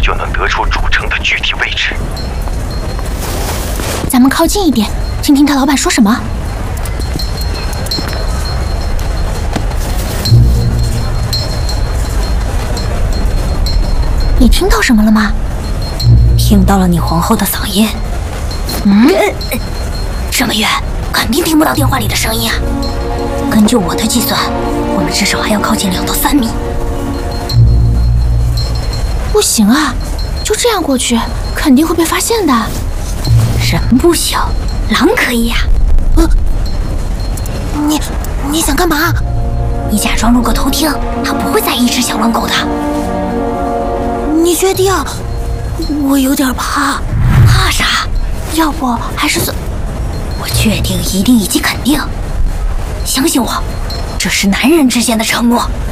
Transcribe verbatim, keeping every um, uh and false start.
就能得出主城的具体位置。 咱们靠近一点，听听他老板说什么。你听到什么了吗？ 听到了你皇后的嗓音。 嗯， 这么远，肯定听不到电话里的声音啊。根据我的计算，我们至少还要靠近两到三米。 不行啊，就这样过去，肯定会被发现的。 人不行，狼可以呀、 啊。呃，你你想干嘛？ 你假装路过偷听，他不会在意一只小狼狗的。 你确定？我有点怕。 怕啥？ 要不还是算…… 我确定、一定以及肯定。相信我，这是男人之间的承诺。